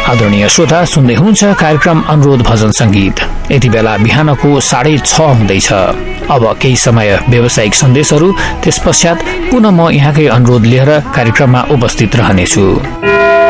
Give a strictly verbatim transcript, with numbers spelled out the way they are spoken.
आदरणीय श्रोता, सुन्दै हुनुहुन्छ कार्यक्रम अनुरोध भजन संगीत। यति बेला बिहानको साढे छ हुँदैछ। अब केही समय व्यावसायिक सन्देशहरू, त्यस पश्चात पुनः म यहाँकै अनुरोध लिएर कार्यक्रममा उपस्थित रहनेछु।